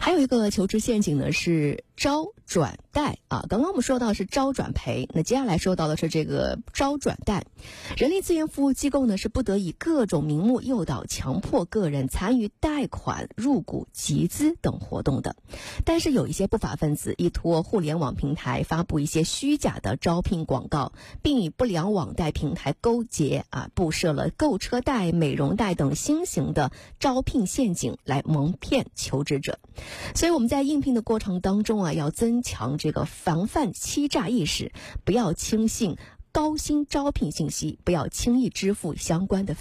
还有一个求职陷阱呢是招转贷啊，刚刚我们说到是招转赔，那接下来说到的是这个招转贷。人力资源服务机构呢是不得以各种名目诱导、强迫个人参与贷款、入股、集资等活动的。但是有一些不法分子依托互联网平台发布一些虚假的招聘广告，并与不良网贷平台勾结布设了购车贷、美容贷等新型的招聘陷阱来蒙骗求职者。所以我们在应聘的过程当中要增强这个防范欺诈意识，不要轻信高薪招聘信息，不要轻易支付相关的